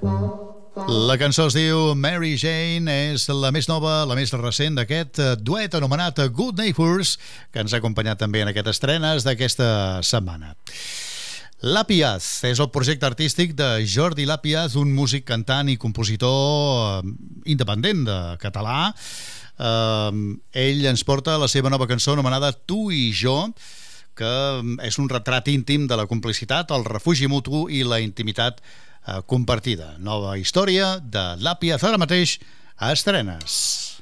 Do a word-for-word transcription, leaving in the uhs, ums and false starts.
La cançó es diu Mary Jane, és la més nova, la més recent d'aquest duet anomenat Good Neighbors, que ens ha acompanyat també en aquestes estrenes d'aquesta setmana. L'Apiaz és el projecte artístic de Jordi L'Apiaz, un músic, cantant i compositor independent de català. Uh, ell ens porta la seva nova cançó anomenada Tu i jo, que és un retrat íntim de la complicitat, el refugi mutu i la intimitat uh, compartida. Nova història de L'Apiaz, ara mateix a estrenes.